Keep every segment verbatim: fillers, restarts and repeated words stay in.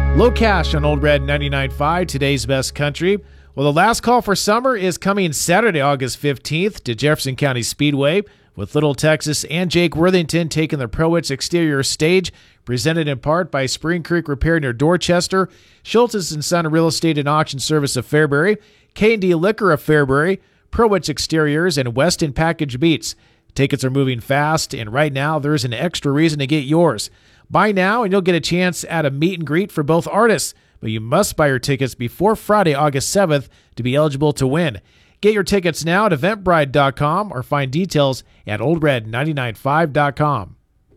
Low Cash on Old Red ninety-nine point five, today's best country. Well, the last call for summer is coming Saturday, August fifteenth to Jefferson County Speedway, with Little Texas and Jake Worthington taking the Prowitz exterior stage, presented in part by Spring Creek Repair near Dorchester, Schultes and Son Real Estate and Auction Service of Fairbury, K and D Liquor of Fairbury, Prowitz Exteriors, and Weston Package Beats. Tickets are moving fast, and right now there's an extra reason to get yours. Buy now and you'll get a chance at a meet and greet for both artists, but you must buy your tickets before Friday, August seventh to be eligible to win. Get your tickets now at eventbrite dot com or find details at old red nine nine five dot com.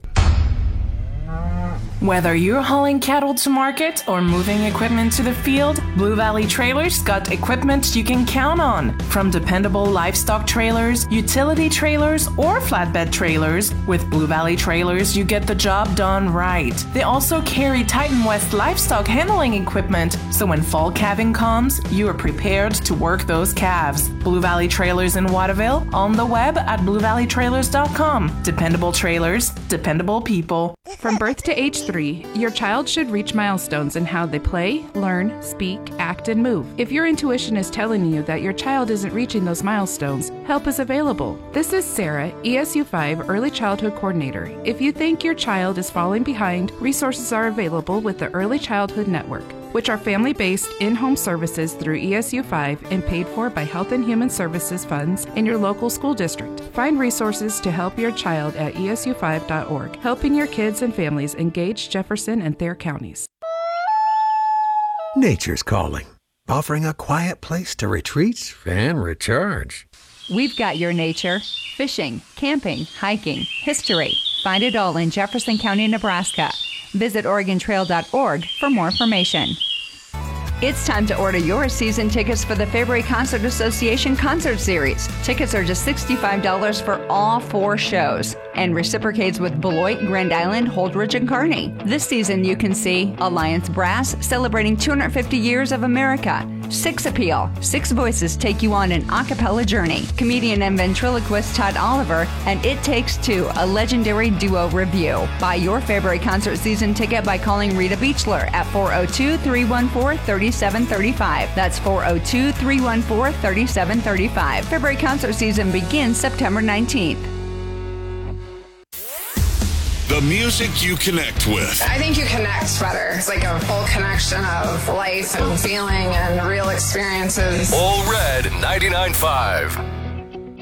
Whether you're hauling cattle to market or moving equipment to the field, Blue Valley Trailers got equipment you can count on. From dependable livestock trailers, utility trailers, or flatbed trailers, with Blue Valley Trailers you get the job done right. They also carry Titan West livestock handling equipment, so when fall calving comes, you are prepared to work those calves. Blue Valley Trailers in Waterville, on the web at blue valley trailers dot com. Dependable trailers, dependable people. From birth to age three, your child should reach milestones in how they play, learn, speak, act, and move. If your intuition is telling you that your child isn't reaching those milestones, help is available. This is Sarah, E S U five Early Childhood Coordinator. If you think your child is falling behind, resources are available with the Early Childhood Network, which are family-based in-home services through E S U five and paid for by Health and Human Services funds in your local school district. Find resources to help your child at E S U five dot org, helping your kids and families engage Jefferson and Thayer counties. Nature's calling, offering a quiet place to retreat and recharge. We've got your nature. Fishing, camping, hiking, history. Find it all in Jefferson County, Nebraska. Visit Oregon Trail dot org for more information. It's time to order your season tickets for the Fairbury Concert Association Concert Series. Tickets are just sixty-five dollars for all four shows and reciprocates with Beloit, Grand Island, Holdridge, and Kearney. This season you can see Alliance Brass celebrating two hundred fifty years of America. Six Appeal. Six voices take you on an a cappella journey. Comedian and ventriloquist Todd Oliver and It Takes Two, a legendary duo review. Buy your Fairbury Concert season ticket by calling Rita Beechler at four oh two, three one four, three seven three five. That's four oh two, three one four, three seven three five. Fairbury Concert season begins September nineteenth. The music you connect with. I think you connect better. It's like a full connection of life and feeling and real experiences. All Red ninety-nine point five.